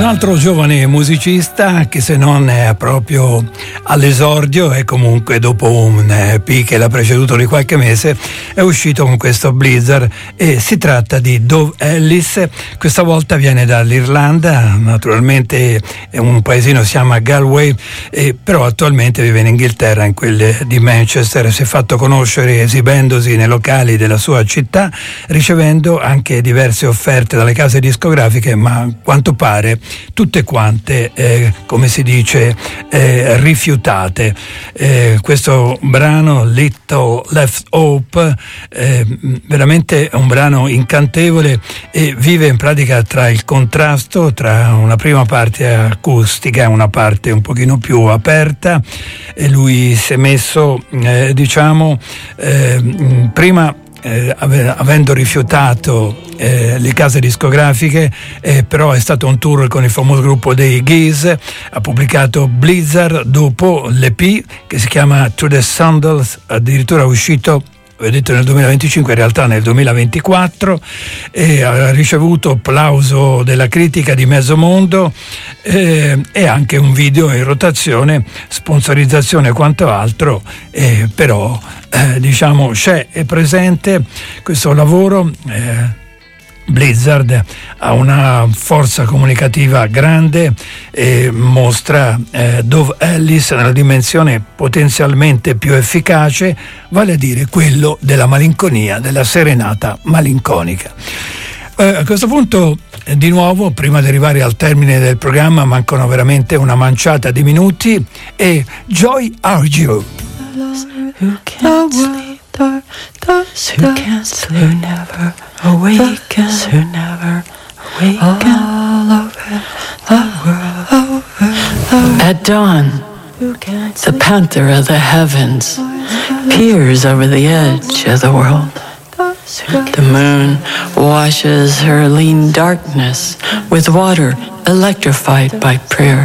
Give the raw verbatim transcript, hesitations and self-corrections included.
altro giovane musicista che, se non è proprio all'esordio e comunque dopo un E P che l'ha preceduto di qualche mese, è uscito con questo Blizzard, e si tratta di Dove Ellis. Questa volta viene dall'Irlanda, naturalmente è un paesino, si chiama Galway, eh, però attualmente vive in Inghilterra, in quelle di Manchester. Si è fatto conoscere esibendosi nei locali della sua città, ricevendo anche diverse offerte dalle case discografiche, ma a quanto pare tutte quante, eh, come si dice, eh, rifiutate. Eh, questo brano, Little Left Hope, eh, veramente è un brano incantevole, e vive in pratica tra il contrasto tra una prima parte acustica e una parte un pochino più aperta. E lui si è messo, eh, diciamo, eh, prima Eh, avendo rifiutato eh, le case discografiche, eh, però è stato un tour con il famoso gruppo dei Geese, ha pubblicato Blizzard, dopo l'E P che si chiama To the Sandals, addirittura uscito, ho detto nel duemilaventicinque, in realtà nel duemilaventiquattro, e ha ricevuto applauso della critica di mezzo mondo, eh, e anche un video in rotazione, sponsorizzazione e quanto altro, eh, però eh, diciamo c'è, è presente questo lavoro. eh, Blizzard ha una forza comunicativa grande e mostra eh, Dove Ellis nella dimensione potenzialmente più efficace, vale a dire quello della malinconia, della serenata malinconica. Eh, a questo punto, eh, di nuovo, prima di arrivare al termine del programma, mancano veramente una manciata di minuti, e Joy Argio. Who can't sleep, who can't sleep, who never awakens, who never awakens, all over the world. At dawn, the panther of the heavens peers over the edge of the world. The moon washes her lean darkness with water electrified by prayer.